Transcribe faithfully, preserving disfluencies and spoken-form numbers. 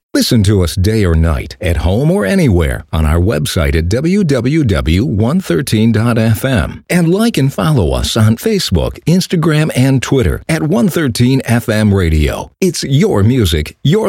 Listen to us day or night, at home or anywhere, on our website at w w w dot one thirteen dot f m. And like and follow us on Facebook, Instagram, and Twitter at one thirteen F M Radio. It's your music, your